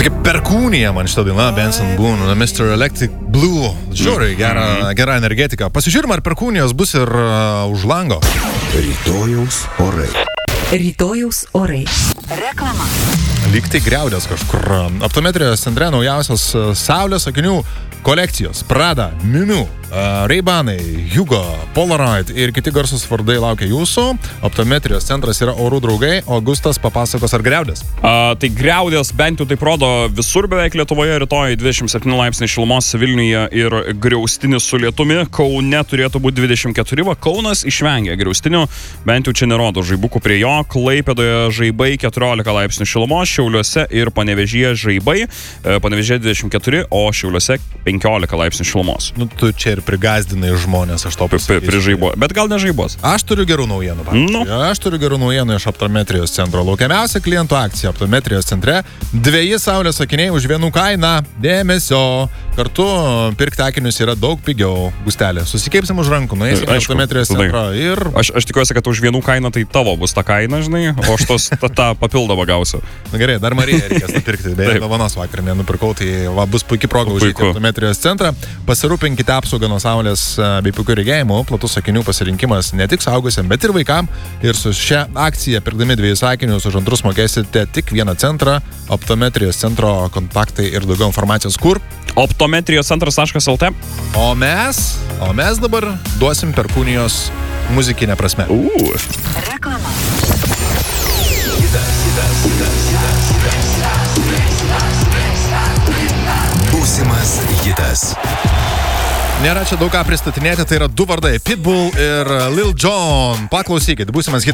Tokia perkūnija man šitą dainą, Benson Boone, Mr. Electric Blue. Žiūrėjau, gera energetika. Pasižiūrim, ar perkūnijos bus ir už lango. Rytojaus orai. Rytojaus orai. Reklama. Lyg tai griaudės kažkur. Optometrijos centre naujausios saulės akinių kolekcijos. Prada, Miu Miu, Ray-Banai, Hugo, Polaroid ir kiti garsus vardai laukia jūsų. Optometrijos centras yra orų draugai, o Gustas papasakos, ar griaudės. Tai griaudės bent jau taip rodo visur beveik Lietuvoje. Rytoj 27 laipsniai šilumos Vilniuje ir griaustinis su lietumi. Kaune turėtų būti 24, va Kaunas išvengia griaustinių, bent jau čia nerodo žaibukų prie jo. Klaipėdoje žaibai 14 laipsnių šilumos, Šiauliuose ir Panevėžyje žaibai. Panevėžyje 24, o Šiauliuose 15 laipsnių šilumos. Nu, tu čia ir prigazdinai žmonės, aš to pasakysiu. Prižaibo, bet gal ne žaibos. Aš turiu gerų naujienų. Aš turiu gerų naujienų iš optometrijos centro. Laukiamiausia klientų akcija optometrijos centre. 2 saulės akiniai už vienų kainą. Dėmesio. Kartu pirkti akinius yra daug pigiau. Gustelė, susikeipsim už rankų, nueisim į optometrijos centrą ir... Aš tikiuosi, kad už vienų kainą tai tavo bus ta kaina, žinai, o aš tos tą papildomą gausiu. Na gerai, dar Marija reikės nupirkti. Beje, dovanos vakar nenupirkau, tai bus puikia proga užeiti į optometrijos centrą. Pasirūpinkite apsaugą nuo saulės bei puikių regėjimų. Platus akinių pasirinkimas ne tik saugusiam, bet ir vaikam. Ir su šia akcija, pirkdami 2 akinius, už antrus mokėsite tik 1 centrą. Optometrijos centro kontaktai ir daugiau informacijos kur? Optometrijoscentras.lt. O mes dabar duosim perkūnijos muzikinę prasme. Reklama. Būsimas hitas. Nėra čia daug ką pristatinėti, tai yra 2 vardai, Pitbull ir Lil Jon. Paklausykit, būsimas hitas.